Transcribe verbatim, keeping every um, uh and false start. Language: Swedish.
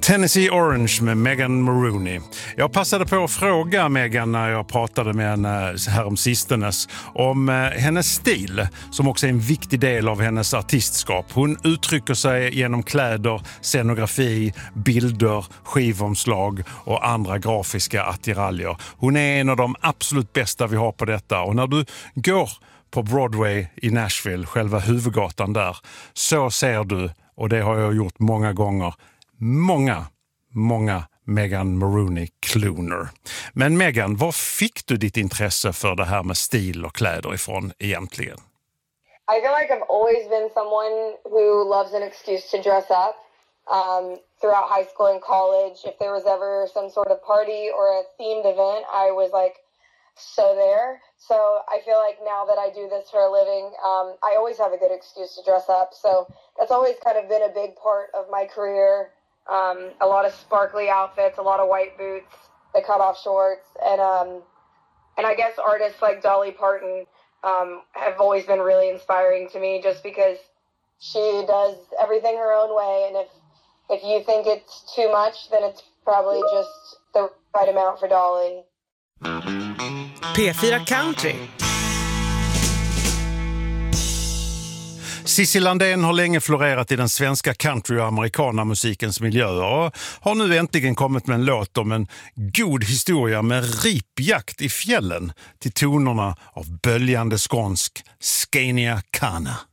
Tennessee Orange med Megan Maroney. Jag passade på att fråga Megan när jag pratade med henne här om sistenes om hennes stil, som också är en viktig del av hennes artistskap. Hon uttrycker sig genom kläder, scenografi, bilder, skivomslag och andra grafiska attiraljer. Hon är en av de absolut bästa vi har på detta, och när du går på Broadway i Nashville, själva huvudgatan där, så ser du, och det har jag gjort många gånger, många, många Megan Maroney-kloner. Men Megan, var fick du ditt intresse för det här med stil och kläder ifrån egentligen? I feel like I've always been someone who loves an excuse to dress up. Um, throughout high school and college, if there was ever some sort of party or a themed event, I was like so there. So I feel like now that I do this for a living, um, I always have a good excuse to dress up. So that's always kind of been a big part of my career. Um, a lot of sparkly outfits, a lot of white boots, the cut-off shorts, and um, and I guess artists like Dolly Parton um, have always been really inspiring to me, just because she does everything her own way, and if if you think it's too much, then it's probably just the right amount for Dolly. P fyra Country. Cissi Landén har länge florerat i den svenska country- och amerikanamusikens miljöer och har nu äntligen kommit med en låt om en god historia med ripjakt i fjällen till tonerna av böljande skånsk Scania Kana.